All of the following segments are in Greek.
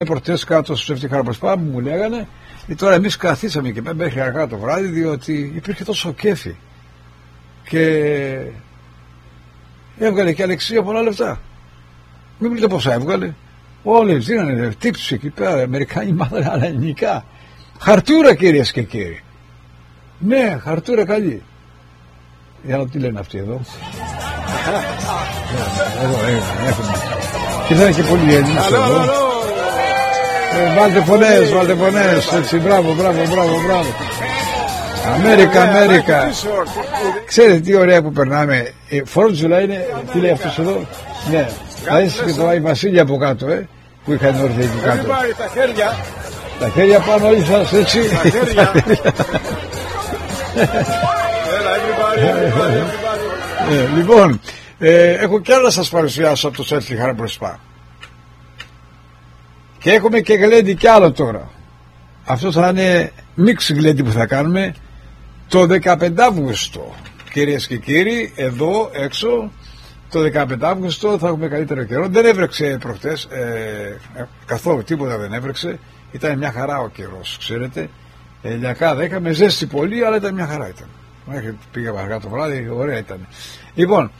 Προχτές κάτω στο Ευτυχάρα Προσπά μου λέγανε, τώρα εμείς καθίσαμε και μέχρι αργά το βράδυ, διότι υπήρχε τόσο κέφι και έβγαλε και η Αλεξία πολλά λεφτά. Μην πείτε πόσα έβγαλε. Όλες δίνανε τύψεις εκεί πέρα. Αμερικάνοι μάθανε άλλα ελληνικά. Χαρτούρα, κυρίες και κύριοι. Ναι, χαρτούρα καλή. Για να τι λένε αυτοί εδώ. Εδώ έχουμε. Και θα είναι και πολλοί Έλληνες εδώ. Βάλτε φωνές, έτσι, μπράβο. Αμέρικα. Ξέρετε τι ωραία που περνάμε. Φόρτζουλα είναι, τι λέει αυτός εδώ. Ναι, θα είσαι και το Άι Βασίλεια από κάτω, που είχαν όρθια εκεί κάτω. Τα χέρια πάνω όλοι σας, έτσι. Τα χέρια. Λοιπόν, έχω κι άλλα να σας παρουσιάσω από το Σέλφι Χάρμπορ Σπα. Και έχουμε και γλέντι κι άλλο τώρα. Αυτό θα είναι μίξ γλέντι που θα κάνουμε το 15 Αύγουστο. Κυρίες και κύριοι, εδώ έξω το 15 Αύγουστο θα έχουμε καλύτερο καιρό. Δεν έβρεξε προχτές, καθόλου τίποτα δεν έβρεξε. Ήταν μια χαρά ο καιρός, ξέρετε. Λιακάδα είχαμε, ζέστη πολύ, αλλά ήταν μια χαρά ήταν. Πήγαμε αργά το βράδυ, ωραία ήταν. Λοιπόν,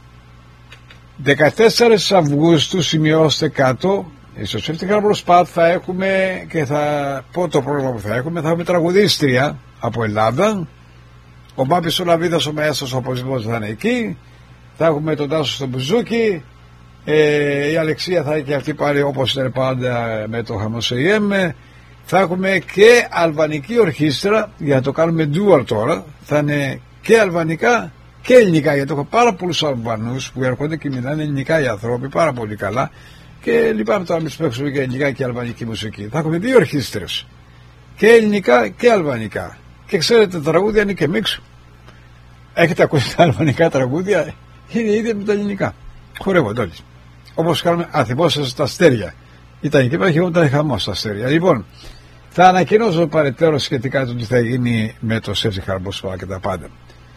14 Αυγούστου, σημειώστε κάτω, στο Safety Harbor Spa θα έχουμε, και θα πω το πρόγραμμα που θα έχουμε τραγουδίστρια από Ελλάδα. Ο Μπάμπης ο Λαβίδας, ο Μαέστρος οπωσδήποτε θα είναι εκεί. Θα έχουμε τον Τάσο στο μπουζούκι. Η Αλεξία θα έχει και αυτή πάλι, όπως είναι πάντα, με το Χαμοσεϊέμ. Θα έχουμε και αλβανική ορχήστρα, για να το κάνουμε dual τώρα. Θα είναι και αλβανικά και ελληνικά, γιατί έχω πάρα πολλούς Αλβανούς που έρχονται και μιλάνε ελληνικά οι ανθρώποι πάρα πολύ καλά. Και λυπάμαι τώρα να μην παίξουμε και ελληνικά και αλβανική μουσική. Θα έχουμε δύο ορχήστρες, και ελληνικά και αλβανικά. Και ξέρετε, τα τραγούδια είναι και μίξ. Έχετε ακούσει τα αλβανικά τραγούδια? Είναι ίδια με τα ελληνικά. Χορεύονται όλοι. Όπως κάνουμε, θυμόσαστε τα αστέρια. Ήταν εκεί πέρα και ήταν χαμός στα αστέρια. Λοιπόν, θα ανακοινώσω παρετέρω σχετικά το τι θα γίνει με το Safety Harbor Spa και τα πάντα.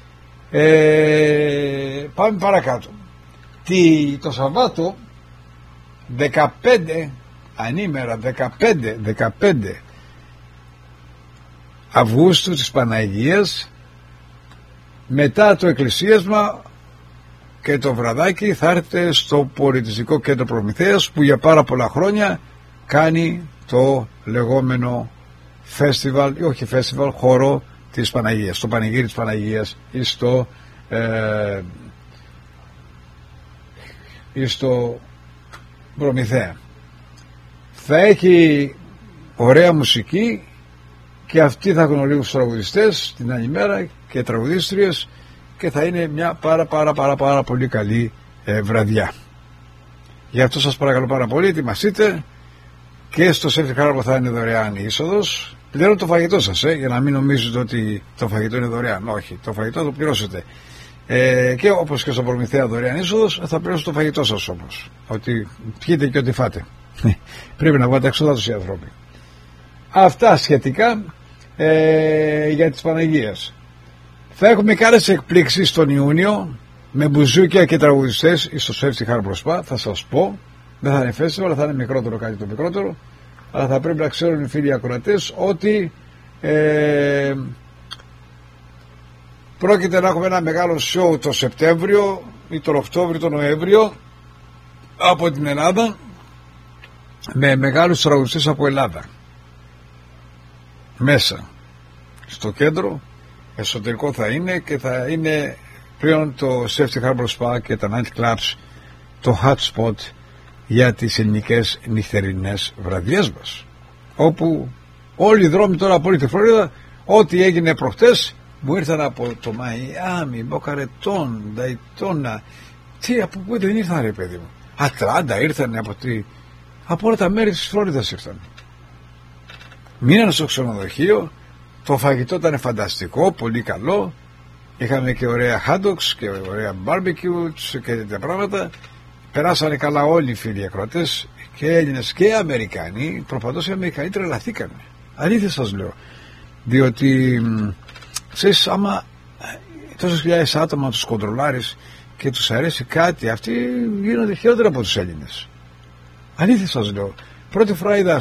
Πάμε παρακάτω. Το Σαββάτο 15 ανήμερα 15 Αυγούστου της Παναγίας, μετά το εκκλησίασμα και το βραδάκι, θα έρθετε στο Πολιτιστικό Κέντρο Προμηθέας, που για πάρα πολλά χρόνια κάνει το λεγόμενο φεστιβάλ, ή όχι φεστιβάλ, χώρο της Παναγίας, το πανηγύρι της Παναγίας, ή στο Προμηθέα. Θα έχει ωραία μουσική, και αυτοί θα έχουν λίγους τραγουδιστές την άλλη μέρα και τραγουδίστριες, και θα είναι μια πάρα πολύ καλή βραδιά. Γι' αυτό σας παρακαλώ πάρα πολύ, ετοιμαστείτε. Και στο Safety Harbor θα είναι δωρεάν η είσοδος. Πληρώνω το φαγητό σας, για να μην νομίζετε ότι το φαγητό είναι δωρεάν. Όχι, το φαγητό το πληρώσετε. Και όπως και στο Προμηθέα δωρεάν είσοδος, θα πληρώσετε το φαγητό σας όμως. Ότι πιείτε και ό,τι φάτε. Πρέπει να βγάλετε έξοδα τους οι άνθρωποι. Αυτά σχετικά για τις Παναγίας. Θα έχουμε και άλλες εκπλήξεις τον Ιούνιο, με μπουζούκια και τραγουδιστές στο Safety Harbor Spa. Θα σας πω, δεν θα είναι festival, θα είναι μικρότερο, κάτι το μικρότερο, αλλά θα πρέπει να ξέρουν οι φίλοι ακροατές ότι πρόκειται να έχουμε ένα μεγάλο show το Σεπτέμβριο ή τον Οκτώβριο, τον Νοέμβριο από την Ελλάδα, με μεγάλους τραγουδιστές από Ελλάδα μέσα στο κέντρο. Εσωτερικό θα είναι, και θα είναι πλέον το Safety Harbor Spa και τα night clubs το hot spot για τις ελληνικές νυχτερινές βραδιές μας, όπου όλοι οι δρόμοι τώρα από όλη τη Φλόριδα, ό,τι έγινε προχτές, μου ήρθαν από το Μαϊάμι, Μποκαρετόν, Νταϊτόνα, από πού δεν ήρθαν, ρε παιδί μου, Ατλάντα ήρθαν, από όλα τα μέρη της Φλόριδας ήρθαν. Μείναν στο ξενοδοχείο. Το φαγητό ήταν φανταστικό, πολύ καλό. Είχαμε και ωραία hot dogs και ωραία barbecue και τέτοια πράγματα. Περάσανε καλά όλοι οι φίλοι ακροατές, και Έλληνες και Αμερικάνοι. Προφανώς οι Αμερικανοί τρελαθήκανε. Αλήθεια σας λέω. Διότι, ξέρεις, άμα τόσες χιλιάδες άτομα τους κοντρολάρεις και τους αρέσει κάτι, αυτοί γίνονται χειρότερα από τους Έλληνες. Αλήθεια σας λέω. Πρώτη φορά είδα